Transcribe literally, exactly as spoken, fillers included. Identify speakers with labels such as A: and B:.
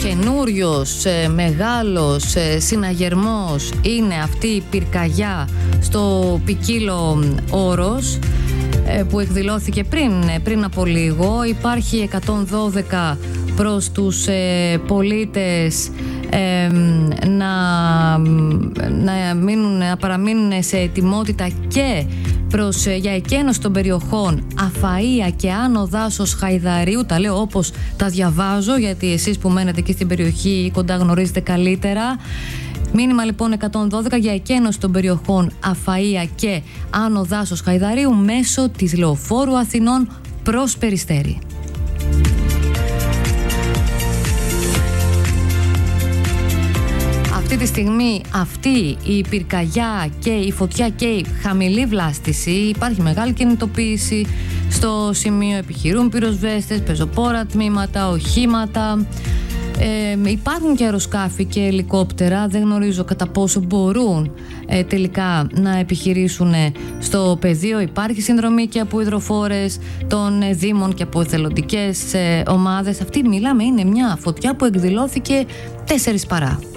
A: καινούριος ε, μεγάλος ε, συναγερμός είναι αυτή η πυρκαγιά στο Ποικίλο Όρος, ε, που εκδηλώθηκε πριν, πριν από λίγο. Υπάρχει εκατόν δώδεκα προς τους ε, πολίτες ε, να, να, μείνουν, να παραμείνουν σε ετοιμότητα και προς, για εκένωση των περιοχών Αφαΐα και Άνω Δάσος Χαϊδαρίου. Τα λέω όπως τα διαβάζω, γιατί εσείς που μένετε εκεί στην περιοχή κοντά γνωρίζετε καλύτερα. Μήνυμα λοιπόν εκατόν δώδεκα για εκένωση των περιοχών Αφαΐα και Άνω Δάσος Χαϊδαρίου μέσω της Λεωφόρου Αθηνών προς Περιστέρι. Αυτή τη στιγμή αυτή η πυρκαγιά και η φωτιά και η χαμηλή βλάστηση, υπάρχει μεγάλη κινητοποίηση στο σημείο, επιχειρούν πυροσβέστες, πεζοπόρα τμήματα, οχήματα. Ε, υπάρχουν και αεροσκάφη και ελικόπτερα, δεν γνωρίζω κατά πόσο μπορούν ε, τελικά να επιχειρήσουν στο πεδίο. Υπάρχει συνδρομή και από υδροφόρες των ε, δήμων και από εθελοντικές ε, ομάδες. Αυτή, μιλάμε, είναι μια φωτιά που εκδηλώθηκε τέσσερις παρά.